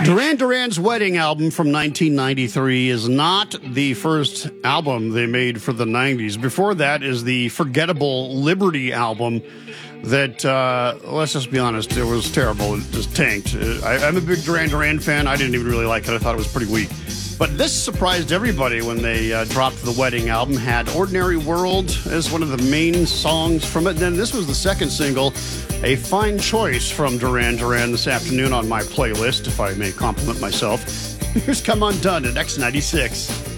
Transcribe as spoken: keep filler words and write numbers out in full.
Duran Duran's Wedding album from nineteen ninety-three is not the first album they made for the nineties. Before that is the forgettable Liberty album that, uh, let's just be honest, it was terrible. It just tanked. I, I'm a big Duran Duran fan. I didn't even really like it. I thought it was pretty weak. But this surprised everybody when they uh, dropped the Wedding album. Had Ordinary World as one of the main songs from it. And then this was the second single, a fine choice from Duran Duran this afternoon on my playlist, if I may compliment myself. Here's Come Undone at X ninety-six.